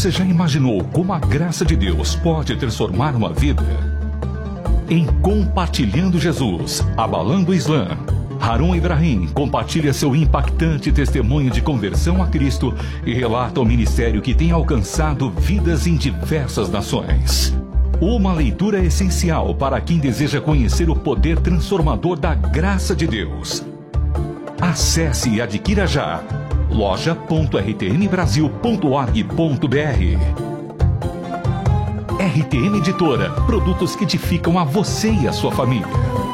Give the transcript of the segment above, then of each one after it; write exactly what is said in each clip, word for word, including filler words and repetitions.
Você já imaginou como a graça de Deus pode transformar uma vida? Em Compartilhando Jesus, Abalando o Islã, Harun Ibrahim compartilha seu impactante testemunho de conversão a Cristo e relata o ministério que tem alcançado vidas em diversas nações. Uma leitura essencial para quem deseja conhecer o poder transformador da graça de Deus. Acesse e adquira já loja ponto r t m brasil ponto org ponto b r. R T M Editora, produtos que edificam a você e a sua família.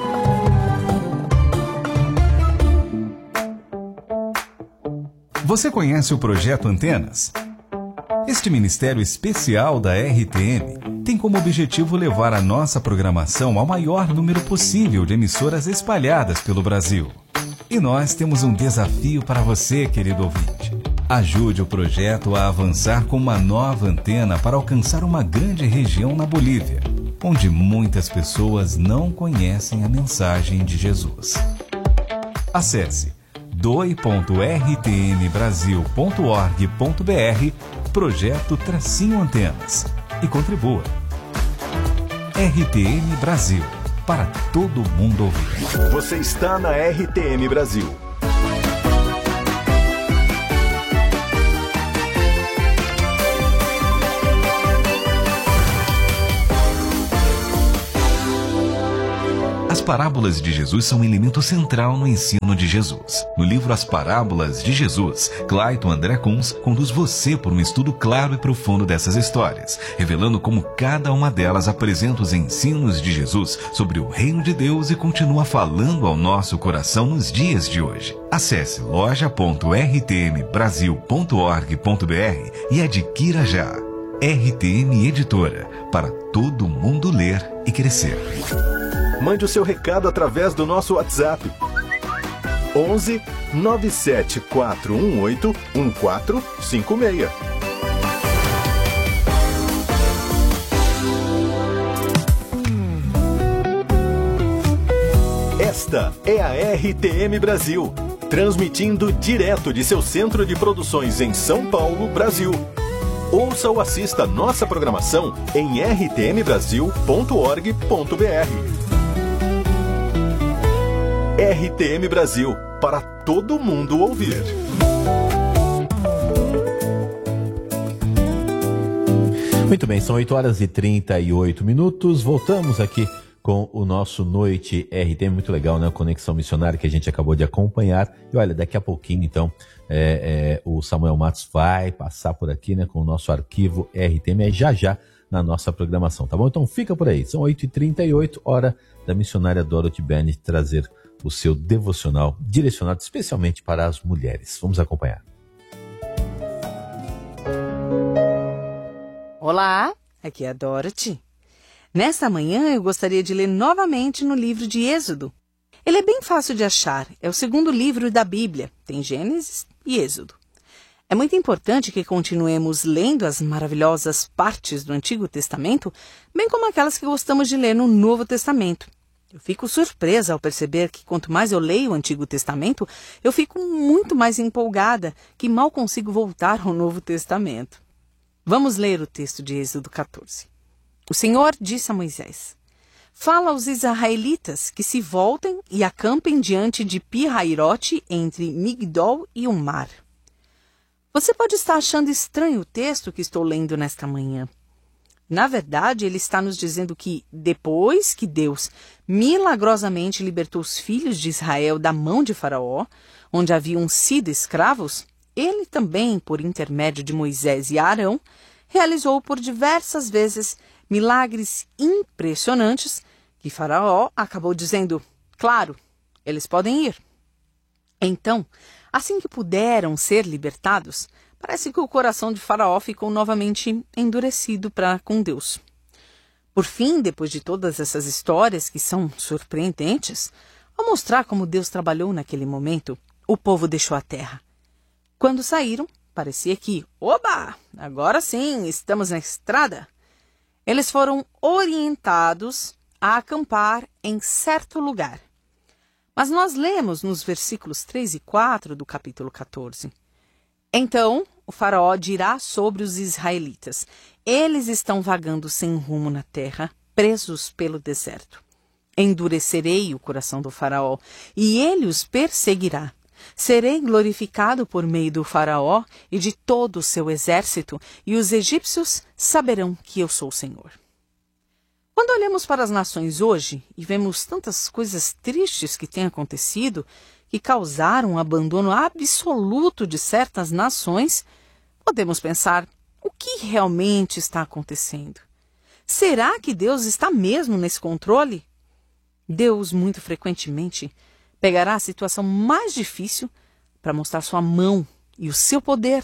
Você conhece o Projeto Antenas? Este ministério especial da R T M tem como objetivo levar a nossa programação ao maior número possível de emissoras espalhadas pelo Brasil. E nós temos um desafio para você, querido ouvinte. Ajude o projeto a avançar com uma nova antena para alcançar uma grande região na Bolívia, onde muitas pessoas não conhecem a mensagem de Jesus. Acesse doe ponto r t m brasil ponto org ponto b r Projeto Tracinho Antenas e contribua. R T M Brasil, para todo mundo ouvir. Você está na R T M Brasil. As parábolas de Jesus são um elemento central no ensino de Jesus. No livro As Parábolas de Jesus, Clayton André Kunz conduz você por um estudo claro e profundo dessas histórias, revelando como cada uma delas apresenta os ensinos de Jesus sobre o reino de Deus e continua falando ao nosso coração nos dias de hoje. Acesse loja ponto r t m brasil ponto org ponto b r e adquira já. R T M Editora, para todo mundo ler e crescer. Mande o seu recado através do nosso WhatsApp. onze nove sete quatro um oito um quatro cinco seis. Esta é a R T M Brasil, transmitindo direto de seu centro de produções em São Paulo, Brasil. Ouça ou assista nossa programação em r t m brasil ponto org ponto b r. R T M Brasil, para todo mundo ouvir. Muito bem, são oito horas e trinta e oito minutos. Voltamos aqui com o nosso Noite R T M. Muito legal, né? A Conexão Missionária que a gente acabou de acompanhar. E olha, daqui a pouquinho, então, é, é, o Samuel Matos vai passar por aqui, né? Com o nosso arquivo R T M, é já já na nossa programação, tá bom? Então fica por aí. São oito e trinta e oito, hora da missionária Dorothy Bennett trazer o seu devocional direcionado especialmente para as mulheres. Vamos acompanhar. Olá, aqui é a Dorothy. Nesta manhã eu gostaria de ler novamente no livro de Êxodo. Ele é bem fácil de achar, é o segundo livro da Bíblia, tem Gênesis e Êxodo. É muito importante que continuemos lendo as maravilhosas partes do Antigo Testamento, bem como aquelas que gostamos de ler no Novo Testamento. Eu fico surpresa ao perceber que quanto mais eu leio o Antigo Testamento, eu fico muito mais empolgada que mal consigo voltar ao Novo Testamento. Vamos ler o texto de Êxodo quatorze. O Senhor disse a Moisés: Fala aos israelitas que se voltem e acampem diante de Pi-Hairote entre Migdol e o mar. Você pode estar achando estranho o texto que estou lendo nesta manhã. Na verdade, ele está nos dizendo que, depois que Deus milagrosamente libertou os filhos de Israel da mão de Faraó, onde haviam sido escravos, ele também, por intermédio de Moisés e Arão, realizou por diversas vezes milagres impressionantes que Faraó acabou dizendo, claro, eles podem ir. Então, assim que puderam ser libertados, parece que o coração de Faraó ficou novamente endurecido para com Deus. Por fim, depois de todas essas histórias que são surpreendentes, ao mostrar como Deus trabalhou naquele momento, o povo deixou a terra. Quando saíram, parecia que, oba, agora sim, estamos na estrada. Eles foram orientados a acampar em certo lugar. Mas nós lemos nos versículos três e quatro do capítulo quatorze. Então, o faraó dirá sobre os israelitas: eles estão vagando sem rumo na terra, presos pelo deserto. Endurecerei o coração do faraó, e ele os perseguirá. Serei glorificado por meio do faraó e de todo o seu exército, e os egípcios saberão que eu sou o Senhor. Quando olhamos para as nações hoje e vemos tantas coisas tristes que têm acontecido, que causaram um abandono absoluto de certas nações, podemos pensar: o que realmente está acontecendo? Será que Deus está mesmo nesse controle? Deus, muito frequentemente, pegará a situação mais difícil para mostrar sua mão e o seu poder.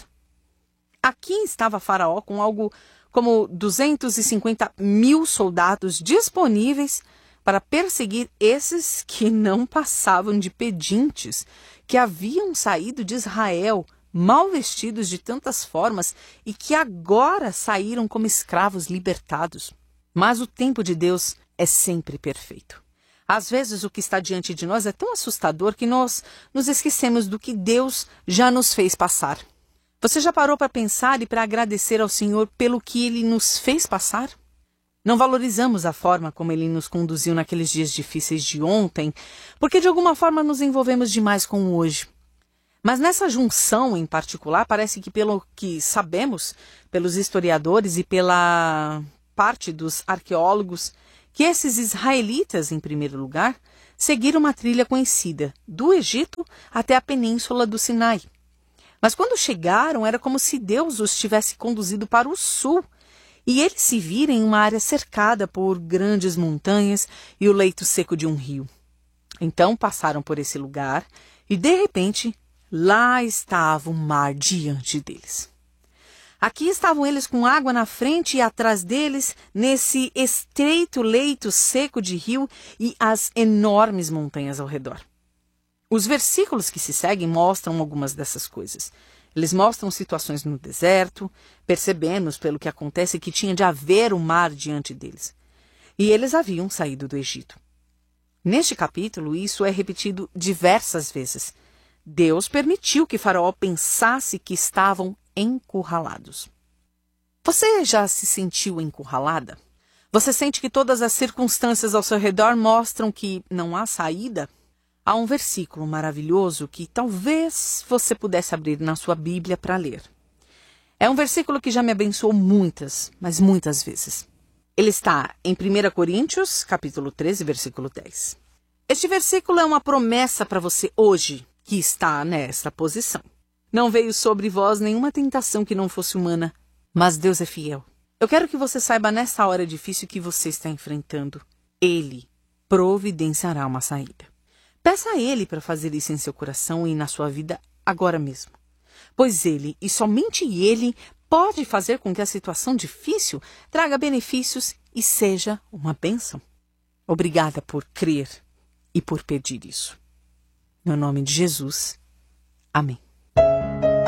Aqui estava Faraó com algo como duzentos e cinquenta mil soldados disponíveis para perseguir esses que não passavam de pedintes, que haviam saído de Israel mal vestidos de tantas formas e que agora saíram como escravos libertados. Mas o tempo de Deus é sempre perfeito. Às vezes o que está diante de nós é tão assustador que nós nos esquecemos do que Deus já nos fez passar. Você já parou para pensar e para agradecer ao Senhor pelo que Ele nos fez passar? Não valorizamos a forma como Ele nos conduziu naqueles dias difíceis de ontem, porque de alguma forma nos envolvemos demais com o hoje. Mas nessa junção em particular, parece que pelo que sabemos, pelos historiadores e pela parte dos arqueólogos, que esses israelitas, em primeiro lugar, seguiram uma trilha conhecida, do Egito até a península do Sinai. Mas quando chegaram, era como se Deus os tivesse conduzido para o sul, e eles se viram em uma área cercada por grandes montanhas e o leito seco de um rio. Então passaram por esse lugar e, de repente, lá estava o mar diante deles. Aqui estavam eles com água na frente e atrás deles, nesse estreito leito seco de rio e as enormes montanhas ao redor. Os versículos que se seguem mostram algumas dessas coisas. Eles mostram situações no deserto, percebemos pelo que acontece que tinha de haver o mar diante deles. E eles haviam saído do Egito. Neste capítulo, isso é repetido diversas vezes. Deus permitiu que Faraó pensasse que estavam encurralados. Você já se sentiu encurralada? Você sente que todas as circunstâncias ao seu redor mostram que não há saída? Há um versículo maravilhoso que talvez você pudesse abrir na sua Bíblia para ler. É um versículo que já me abençoou muitas, mas muitas vezes. Ele está em primeira Coríntios, capítulo treze, versículo dez. Este versículo é uma promessa para você hoje, que está nesta posição. Não veio sobre vós nenhuma tentação que não fosse humana, mas Deus é fiel. Eu quero que você saiba nessa hora difícil que você está enfrentando. Ele providenciará uma saída. Peça a Ele para fazer isso em seu coração e na sua vida agora mesmo. Pois Ele, e somente Ele, pode fazer com que a situação difícil traga benefícios e seja uma bênção. Obrigada por crer e por pedir isso. No nome de Jesus. Amém.